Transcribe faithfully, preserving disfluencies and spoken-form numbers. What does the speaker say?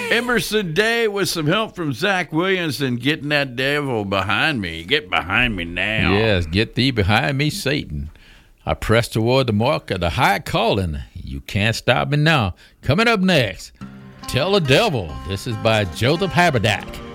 Emerson Day with some help from Zach Williams and getting that devil behind me. Get behind me now. Yes, get thee behind me, Satan. I press toward the mark of the high calling. You can't stop me now. Coming up next, Tell the Devil. This is by Joseph Haberdack.